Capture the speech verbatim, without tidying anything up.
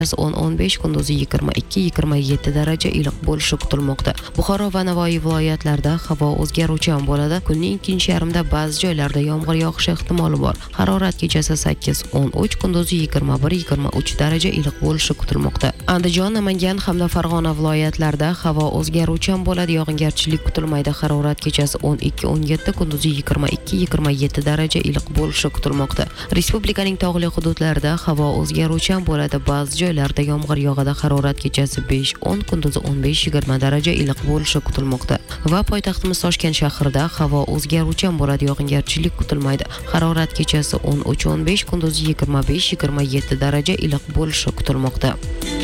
o'n o'n besh, kunduzi yigirma ikki yigirma yetti daraja iliq bo'lishi kutilmoqda. Buxoro va Navoiy viloyatlarida havo o'zgaruvchan bo'ladi. Kunning ikkinchi yarmida ba'zi joylarda yomg'ir yog'ishi ehtimoli bor. Harorat kechasi sakkiz o'n uch, kunduzi yigirma bir yigirma uch daraja iliq bo'lishi kutilmoqda. Andijon, Namangan hamda Farg'ona viloyatlarida havo o'zgaruvchan bo'ladi. Yog'ingarchilik kutilmaydi. Harorat kechasi o'n ikki o'n yetti, kunduzi yigirma ikki yigirma yetti daraja iliq bo'lishi kutilmoqda. Respublikaning tog'li hududlarida havo o'zgaruvchan bo'ladi. Ba'zi joylarda yomg'ir yog'adi. Harorat kechasi besh o'n, kunduzi o'n besh yigirma daraja iliq bo'lishi kutilmoqda. Va poytaxtimiz Toshkent shahrida havo o'zgaruvchan bo'ladi. Yog'ingarchilik kutilmaydi. Harorat kechasi o'n uch o'n besh, kunduzi yigirma besh yigirma yetti daraja iliq bo'lishi kutilmoqda.